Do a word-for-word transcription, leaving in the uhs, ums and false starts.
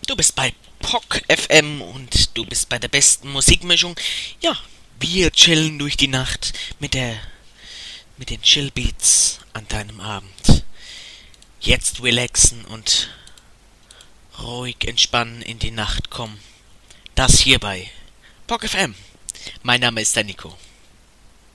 Du bist bei Pock F M und du bist bei der besten Musikmischung. Ja, wir chillen durch die Nacht mit der mit den Chillbeats an deinem Abend. Jetzt relaxen und ruhig entspannen in die Nacht kommen. Das hier bei Pock F M. Mein Name ist der Nico.